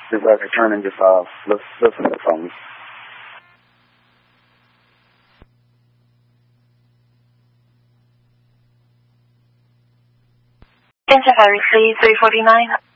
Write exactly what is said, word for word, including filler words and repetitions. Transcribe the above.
Just like I turn and just uh, listen, listen to the phone. Interference, please, three forty-nine.